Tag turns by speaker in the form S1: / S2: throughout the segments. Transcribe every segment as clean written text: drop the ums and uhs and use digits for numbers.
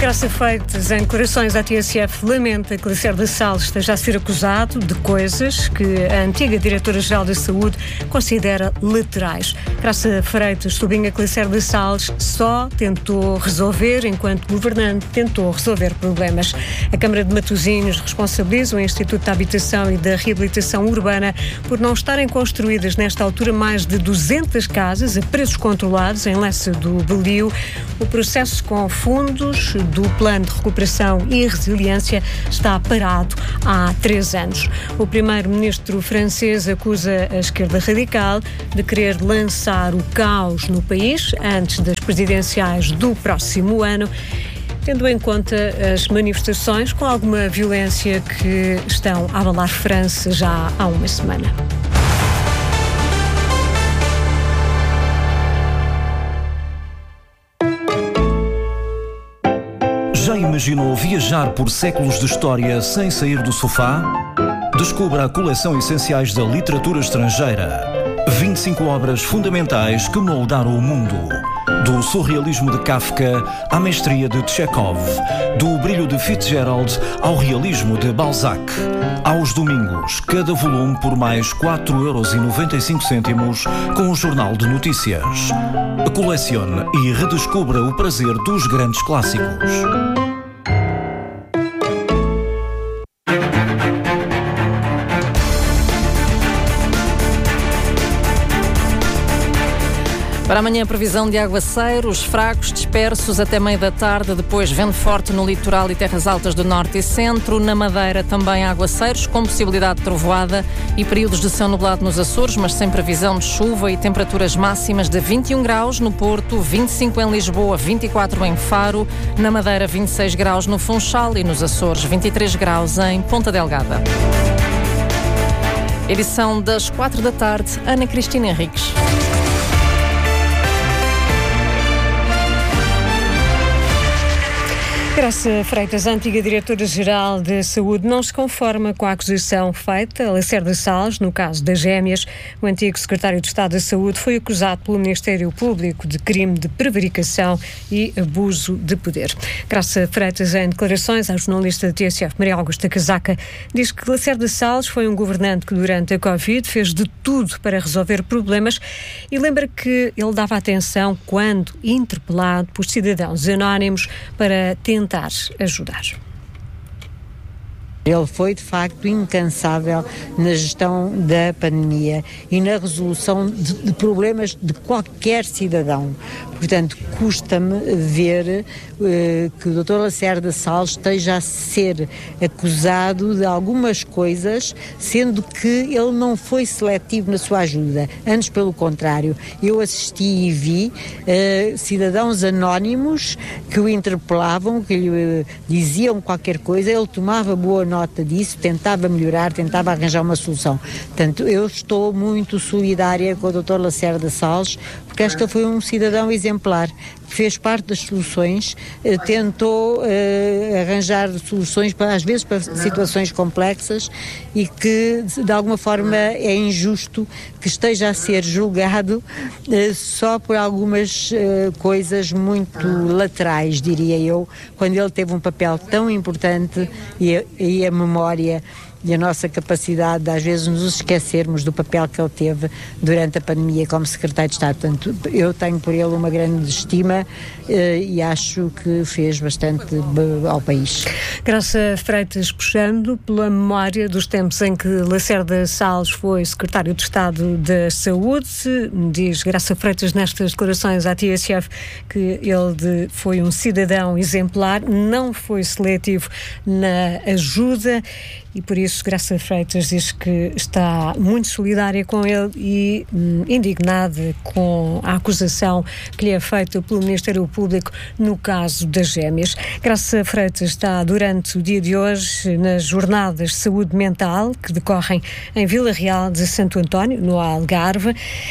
S1: Graça Freitas, em declarações à TSF, lamenta que Lacerda Salles esteja a ser acusado de coisas que a antiga Diretora-Geral da Saúde considera laterais. Graça Freitas sublinha que Lacerda Salles só tentou resolver, enquanto governante tentou resolver problemas. A Câmara de Matosinhos responsabiliza o Instituto da Habitação e da Reabilitação Urbana por não estarem construídas nesta altura mais de 200 casas a preços controlados em Lessa do Belio. O processo com fundos do Plano de Recuperação e Resiliência está parado há 3 anos. O primeiro-ministro francês acusa a esquerda radical de querer lançar o caos no país antes das presidenciais do próximo ano, tendo em conta as manifestações com alguma violência que estão a abalar França já há uma semana.
S2: Já imaginou viajar por séculos de história sem sair do sofá? Descubra a coleção Essenciais da Literatura Estrangeira. 25 obras fundamentais que moldaram o mundo. Do surrealismo de Kafka à mestria de Chekhov. Do brilho de Fitzgerald ao realismo de Balzac. Aos domingos, cada volume por mais 4,95€ com o Jornal de Notícias. Colecione e redescubra o prazer dos grandes clássicos.
S3: Para amanhã, previsão de aguaceiros fracos, dispersos até meio da tarde, depois vento forte no litoral e terras altas do norte e centro. Na Madeira também aguaceiros, com possibilidade de trovoada e períodos de céu nublado nos Açores, mas sem previsão de chuva, e temperaturas máximas de 21 graus no Porto, 25 em Lisboa, 24 em Faro, na Madeira 26 graus no Funchal e nos Açores 23 graus em Ponta Delgada. Edição das 4 da tarde, Ana Cristina Henriques.
S1: Graça Freitas, a antiga Diretora-Geral da Saúde, não se conforma com a acusação feita a Lacerda Salles, no caso das gêmeas. O antigo Secretário de Estado da Saúde foi acusado pelo Ministério Público de crime de prevaricação e abuso de poder. Graça Freitas, em declarações à jornalista da TSF, Maria Augusta Casaca, diz que Lacerda Salles foi um governante que durante a Covid fez de tudo para resolver problemas e lembra que ele dava atenção quando interpelado por cidadãos anónimos para tentar ajudar.
S4: Ele foi, de facto, incansável na gestão da pandemia e na resolução de problemas de qualquer cidadão. Portanto, custa-me ver que o Dr. Lacerda Salles esteja a ser acusado de algumas coisas, sendo que ele não foi seletivo na sua ajuda. Antes, pelo contrário, eu assisti e vi cidadãos anónimos que o interpelavam, que lhe diziam qualquer coisa, ele tomava boa nota disso, tentava melhorar, tentava arranjar uma solução. Portanto, eu estou muito solidária com o Dr. Lacerda Salles, porque este foi um cidadão exemplar, fez parte das soluções, tentou arranjar soluções, às vezes para situações complexas, e que de alguma forma é injusto que esteja a ser julgado só por algumas coisas muito laterais, diria eu, quando ele teve um papel tão importante e a memória e a nossa capacidade de às vezes nos esquecermos do papel que ele teve durante a pandemia como Secretário de Estado. Portanto, eu tenho por ele uma grande estima e acho que fez bastante ao país.
S1: Graça Freitas, puxando pela memória dos tempos em que Lacerda Salles foi Secretário de Estado da Saúde, diz Graça Freitas nestas declarações à TSF que ele foi um cidadão exemplar, não foi seletivo na ajuda, e por isso Graça Freitas diz que está muito solidária com ele e indignada com a acusação que lhe é feita pelo Ministério Público no caso das gêmeas. Graça Freitas está durante o dia de hoje nas jornadas de saúde mental que decorrem em Vila Real de Santo António, no Algarve.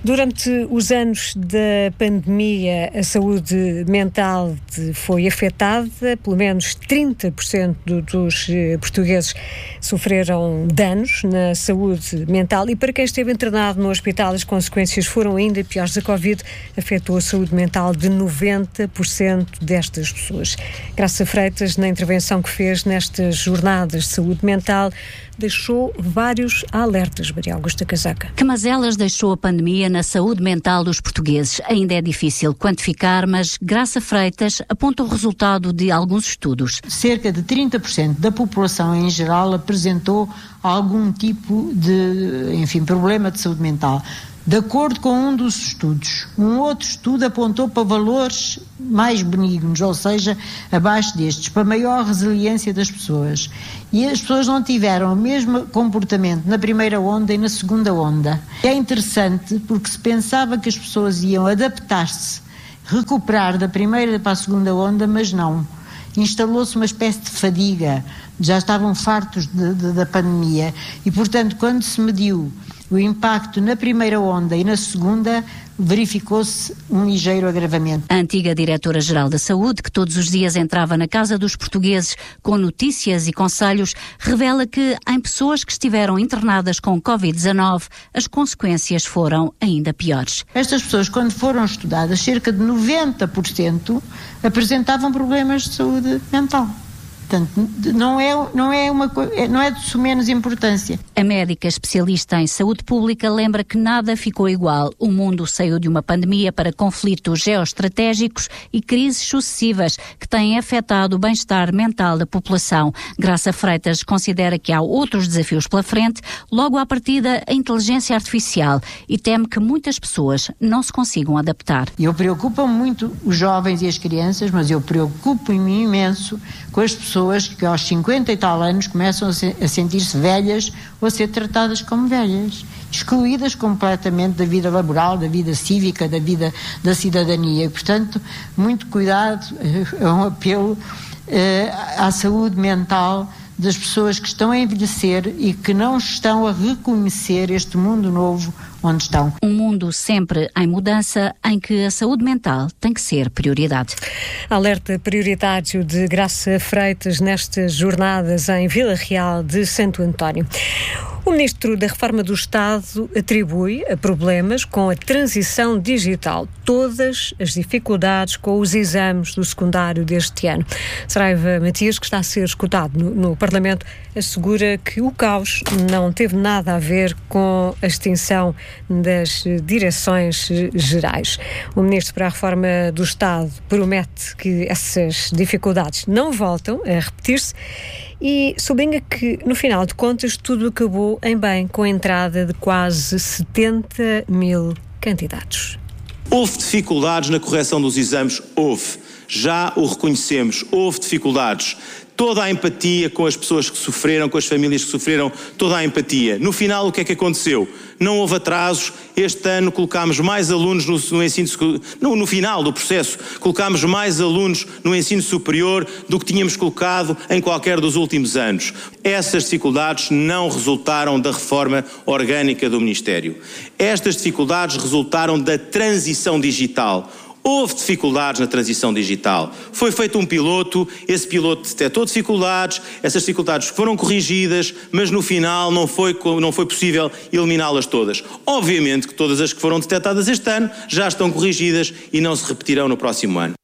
S1: Durante os anos da pandemia, a saúde mental foi afetada. Pelo menos 30% dos portugueses sofreram danos na saúde mental. E para quem esteve internado no hospital, as consequências foram ainda piores. A Covid afetou a saúde mental de 90% destas pessoas. Graça Freitas, na intervenção que fez nestas jornadas de saúde mental, deixou vários alertas, Maria Augusta Casaca.
S5: Que mazelas deixou a pandemia na saúde mental dos portugueses? Ainda é difícil quantificar, mas Graça Freitas aponta o resultado de alguns estudos.
S4: Cerca de 30% da população em geral apresentou algum tipo de, problema de saúde mental. De acordo com um dos estudos, um outro estudo apontou para valores mais benignos, ou seja, abaixo destes, para maior resiliência das pessoas. E as pessoas não tiveram o mesmo comportamento na primeira onda e na segunda onda. É interessante porque se pensava que as pessoas iam adaptar-se, recuperar da primeira para a segunda onda, mas não. Instalou-se uma espécie de fadiga, já estavam fartos da pandemia e, portanto, quando se mediu o impacto na primeira onda e na segunda, verificou-se um ligeiro agravamento.
S5: A antiga diretora-geral da Saúde, que todos os dias entrava na casa dos portugueses com notícias e conselhos, revela que em pessoas que estiveram internadas com Covid-19, as consequências foram ainda piores.
S4: Estas pessoas, quando foram estudadas, cerca de 90% apresentavam problemas de saúde mental. Portanto, não é de sumenos importância.
S5: A médica especialista em saúde pública lembra que nada ficou igual. O mundo saiu de uma pandemia para conflitos geoestratégicos e crises sucessivas que têm afetado o bem-estar mental da população. Graça Freitas considera que há outros desafios pela frente, logo à partida a inteligência artificial, e teme que muitas pessoas não se consigam adaptar.
S4: Eu preocupo muito os jovens e as crianças, mas eu preocupo-me imenso com as pessoas que aos 50 e tal anos começam a sentir-se velhas ou a ser tratadas como velhas, excluídas completamente da vida laboral, da vida cívica, da vida da cidadania. E, portanto, muito cuidado, é um apelo à saúde mental das pessoas que estão a envelhecer e que não estão a reconhecer este mundo novo onde estão.
S5: Um mundo sempre em mudança, em que a saúde mental tem que ser prioridade.
S1: Alerta prioritário de Graça Freitas nestas jornadas em Vila Real de Santo António. O Ministro da Reforma do Estado atribui a problemas com a transição digital todas as dificuldades com os exames do secundário deste ano. Saraiva Matias, que está a ser escutado no Parlamento, assegura que o caos não teve nada a ver com a extinção das direções gerais. O Ministro para a Reforma do Estado promete que essas dificuldades não voltam a repetir-se e sublinha que, no final de contas, tudo acabou em bem com a entrada de quase 70 mil candidatos.
S6: Houve dificuldades na correção dos exames? Houve. Já o reconhecemos. Houve dificuldades. Toda a empatia com as pessoas que sofreram, com as famílias que sofreram, toda a empatia. No final, o que é que aconteceu? Não houve atrasos. Este ano colocámos mais alunos no ensino, no final do processo, colocámos mais alunos no ensino superior do que tínhamos colocado em qualquer dos últimos anos. Essas dificuldades não resultaram da reforma orgânica do Ministério. Estas dificuldades resultaram da transição digital. Houve dificuldades na transição digital. Foi feito um piloto, esse piloto detectou dificuldades, essas dificuldades foram corrigidas, mas no final não foi possível eliminá-las todas. Obviamente que todas as que foram detectadas este ano já estão corrigidas e não se repetirão no próximo ano.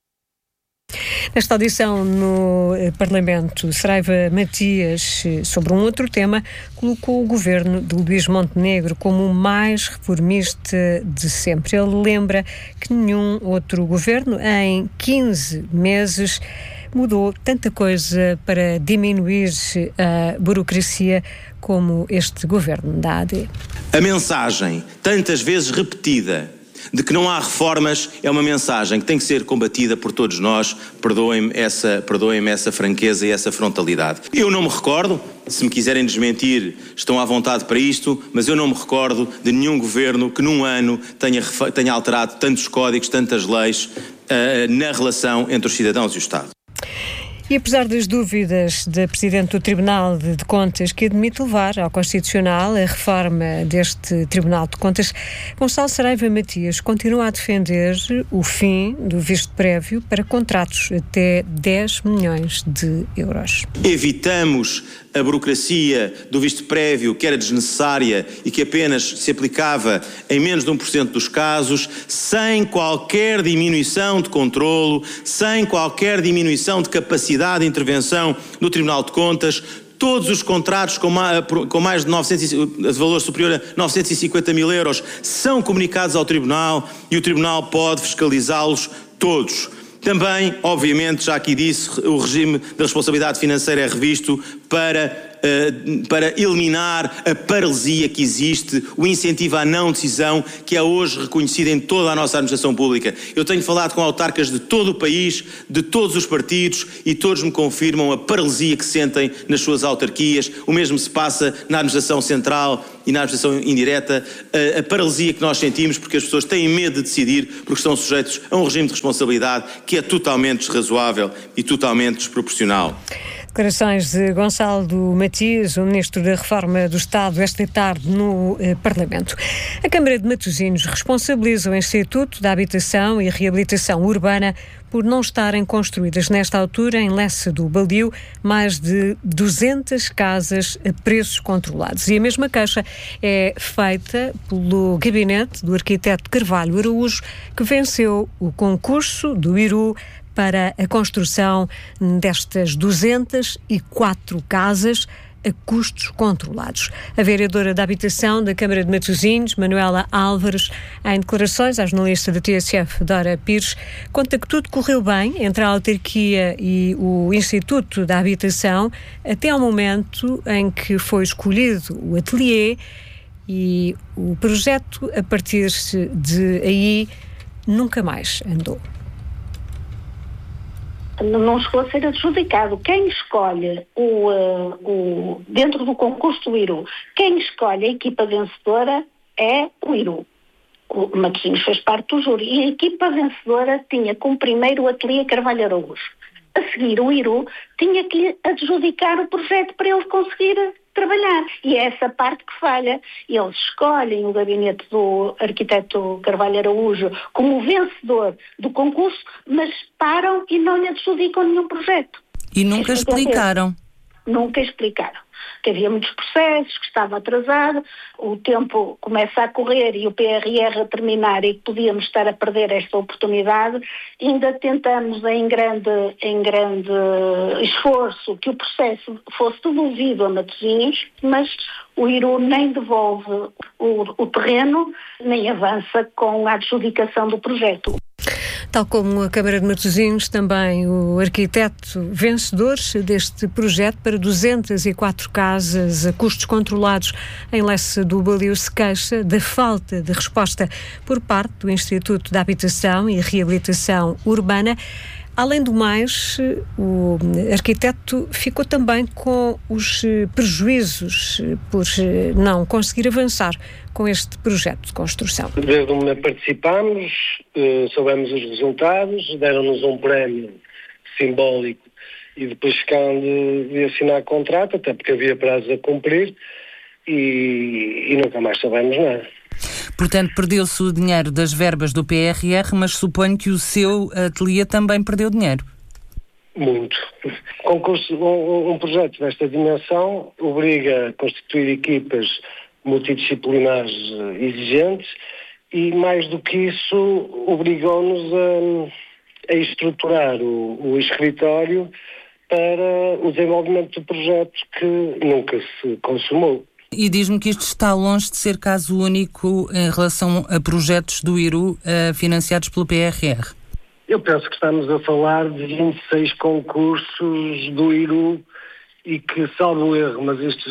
S1: Nesta audição no Parlamento, Saraiva Matias, sobre um outro tema, colocou o governo de Luís Montenegro como o mais reformista de sempre. Ele lembra que nenhum outro governo, em 15 meses, mudou tanta coisa para diminuir a burocracia como este governo da AD.
S6: A mensagem, tantas vezes repetida, de que não há reformas, é uma mensagem que tem que ser combatida por todos nós. Perdoem-me essa franqueza e essa frontalidade. Eu não me recordo, se me quiserem desmentir, estão à vontade para isto, mas eu não me recordo de nenhum governo que num ano tenha alterado tantos códigos, tantas leis na relação entre os cidadãos e o Estado.
S1: E apesar das dúvidas da Presidente do Tribunal de Contas, que admite levar ao Constitucional a reforma deste Tribunal de Contas, Gonçalo Saraiva Matias continua a defender o fim do visto prévio para contratos até 10 milhões de euros.
S6: Evitamos a burocracia do visto prévio, que era desnecessária e que apenas se aplicava em menos de 1% dos casos, sem qualquer diminuição de controlo, sem qualquer diminuição de capacidade de intervenção no Tribunal de Contas. Todos os contratos com mais de valor superior a 950 mil euros são comunicados ao Tribunal e o Tribunal pode fiscalizá-los todos. Também, obviamente, já aqui disse, o regime da responsabilidade financeira é revisto para eliminar a paralisia que existe, o incentivo à não decisão, que é hoje reconhecido em toda a nossa administração pública. Eu tenho falado com autarcas de todo o país, de todos os partidos, e todos me confirmam a paralisia que sentem nas suas autarquias. O mesmo se passa na administração central e na administração indireta, a paralisia que nós sentimos porque as pessoas têm medo de decidir porque estão sujeitos a um regime de responsabilidade que é totalmente desrazoável e totalmente desproporcional.
S1: Declarações de Gonçalo Matias, o Ministro da Reforma do Estado, esta tarde no Parlamento. A Câmara de Matosinhos responsabiliza o Instituto da Habitação e Reabilitação Urbana por não estarem construídas nesta altura, em Lessa do Baldio, mais de 200 casas a preços controlados. E a mesma queixa é feita pelo gabinete do arquiteto Carvalho Araújo, que venceu o concurso do IRU para a construção destas 204 casas a custos controlados. A vereadora da Habitação da Câmara de Matosinhos, Manuela Álvares, em declarações à jornalista da TSF, Dora Pires, conta que tudo correu bem entre a autarquia e o Instituto da Habitação até ao momento em que foi escolhido o ateliê e o projeto, a partir de aí, nunca mais andou.
S7: Não chegou a ser adjudicado. Quem escolhe dentro do concurso do IRU, quem escolhe a equipa vencedora é o IRU. O Matosinhos fez parte do júri e a equipa vencedora tinha como primeiro o ateliê Carvalho Araújo. A seguir, o IRU tinha que lhe adjudicar o projeto para ele conseguir trabalhar. E é essa parte que falha. Eles escolhem o gabinete do arquiteto Carvalho Araújo como vencedor do concurso, mas param e não lhe adjudicam nenhum projeto.
S8: E nunca explicaram.
S7: Nunca explicaram. Que havia muitos processos, que estava atrasado, o tempo começa a correr e o PRR a terminar e que podíamos estar a perder esta oportunidade. Ainda tentamos em grande esforço que o processo fosse devolvido a Matosinhos, mas o IRU nem devolve o terreno, nem avança com a adjudicação do projeto.
S1: Tal como a Câmara de Matosinhos, também o arquiteto vencedor deste projeto para 204 casas a custos controlados em Lessa do Baldio se queixa da falta de resposta por parte do Instituto da Habitação e Reabilitação Urbana. Além do mais, o arquiteto ficou também com os prejuízos por não conseguir avançar com este projeto de construção.
S9: Desde o momento participámos, soubemos os resultados, deram-nos um prémio simbólico e depois ficaram de assinar contrato, até porque havia prazos a cumprir e nunca mais soubemos nada.
S8: Portanto, perdeu-se o dinheiro das verbas do PRR, mas suponho que o seu ateliê também perdeu dinheiro.
S9: Muito. Um projeto desta dimensão obriga a constituir equipas multidisciplinares exigentes e, mais do que isso, obrigou-nos a estruturar o escritório para o desenvolvimento do projeto que nunca se consumou.
S8: E diz-me que isto está longe de ser caso único em relação a projetos do IRU financiados pelo PRR.
S9: Eu penso que estamos a falar de 26 concursos do IRU e que, salvo erro, mas isto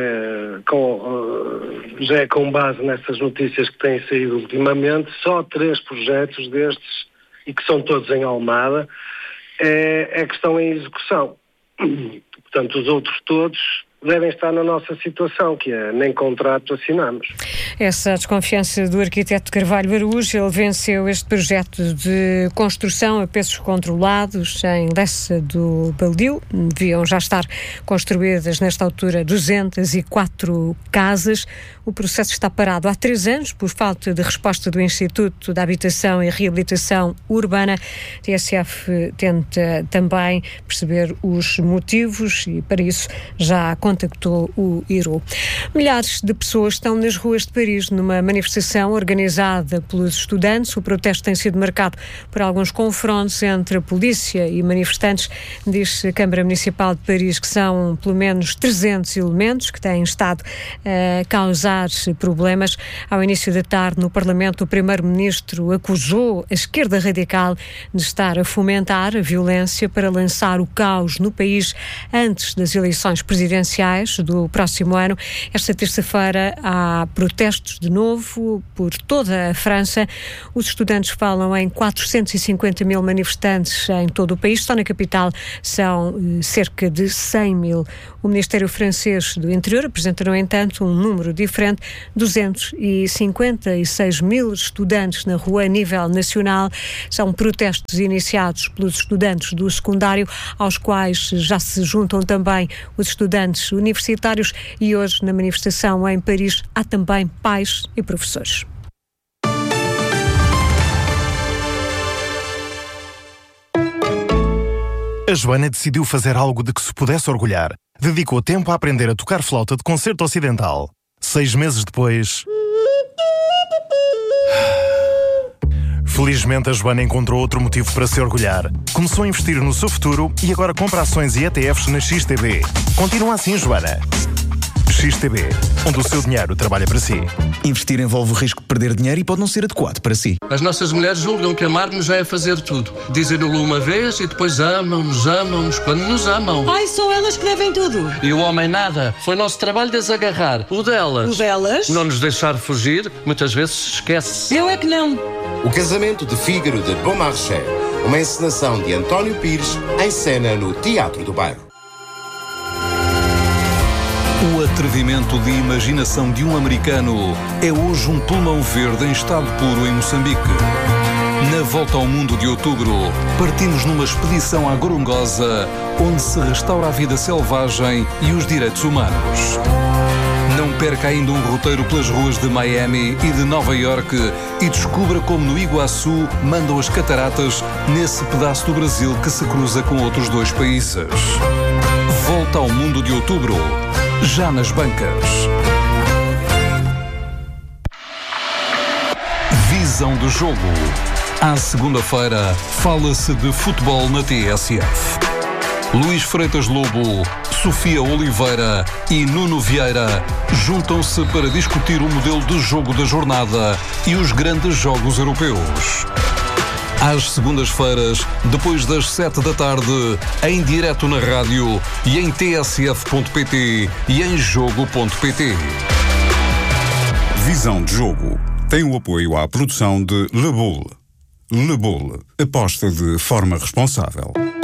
S9: já é com base nessas notícias que têm saído ultimamente, só 3 projetos destes, e que são todos em Almada, é que estão em execução. Portanto, os outros todos devem estar na nossa situação, que é nem contrato assinamos.
S1: Essa desconfiança do arquiteto Carvalho Araújo, ele venceu este projeto de construção a preços controlados em Lessa do Baldio. Deviam já estar construídas nesta altura 204 casas. O processo está parado há 3 anos por falta de resposta do Instituto da Habitação e Reabilitação Urbana. A TSF tenta também perceber os motivos e, para isso, já contactou o IRU. Milhares de pessoas estão nas ruas de Paris numa manifestação organizada pelos estudantes. O protesto tem sido marcado por alguns confrontos entre a polícia e manifestantes. Diz a Câmara Municipal de Paris que são pelo menos 300 elementos que têm estado a causar problemas. Ao início da tarde, no Parlamento, o Primeiro-Ministro acusou a esquerda radical de estar a fomentar a violência para lançar o caos no país antes das eleições presidenciais do próximo ano. Esta terça-feira há protestos de novo por toda a França. Os estudantes falam em 450 mil manifestantes em todo o país. Só na capital são cerca de 100 mil. O Ministério francês do Interior apresenta, no entanto, um número diferente: 256 mil estudantes na rua a nível nacional. São protestos iniciados pelos estudantes do secundário, aos quais já se juntam também os estudantes universitários, e hoje na manifestação em Paris há também pais e professores.
S10: A Joana decidiu fazer algo de que se pudesse orgulhar. Dedicou tempo a aprender a tocar flauta de concerto ocidental. 6 meses depois... Felizmente, a Joana encontrou outro motivo para se orgulhar. Começou a investir no seu futuro e agora compra ações e ETFs na XTB. Continua assim, Joana. XTB, onde o seu dinheiro trabalha para si.
S11: Investir envolve o risco de perder dinheiro e pode não ser adequado para si.
S12: As nossas mulheres julgam que amar-nos já é fazer tudo. Dizem-no uma vez e depois amam-nos quando nos amam.
S13: Ai, são elas que devem tudo.
S12: E o homem nada. Foi nosso trabalho de as agarrar. O delas.
S13: O delas?
S12: Não nos deixar fugir, muitas vezes se esquece.
S13: Eu é que não.
S14: O Casamento de Fígaro de Beaumarchais. Uma encenação de António Pires, em cena no Teatro do Bairro.
S2: O atrevimento de imaginação de um americano é hoje um pulmão verde em estado puro em Moçambique. Na volta ao mundo de outubro, partimos numa expedição à Gorongosa, onde se restaura a vida selvagem e os direitos humanos. Não perca ainda um roteiro pelas ruas de Miami e de Nova Iorque e descubra como no Iguaçu mandam as cataratas nesse pedaço do Brasil que se cruza com outros 2 países. Volta ao mundo de outubro, já nas bancas. Visão do jogo. À segunda-feira, fala-se de futebol na TSF. Luís Freitas Lobo, Sofia Oliveira e Nuno Vieira juntam-se para discutir o modelo de jogo da jornada e os grandes jogos europeus. Às segundas-feiras, depois das 7 da tarde, em direto na rádio e em tsf.pt e em jogo.pt.
S15: Visão de Jogo tem o apoio à produção de Le Boule. Le Boule, aposta de forma responsável.